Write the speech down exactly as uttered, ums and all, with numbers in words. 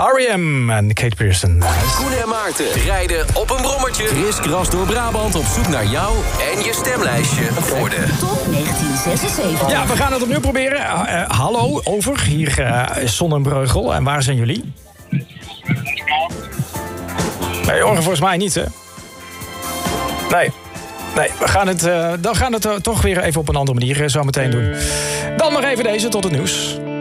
R E M en Kate Pearson. Koen en Maarten rijden op een brommertje. Chris krast door Brabant op zoek naar jou en je stemlijstje voor de Top negentien zesenzeventig. Ja, we gaan het opnieuw proberen. Uh, uh, hallo, over. Hier uh, is Sonnenbreugel. En waar zijn jullie? Nee, horen volgens mij niet, hè? Nee. Nee, we gaan het, uh, dan gaan het uh, toch weer even op een andere manier uh, zo meteen doen. Dan nog even deze tot het nieuws.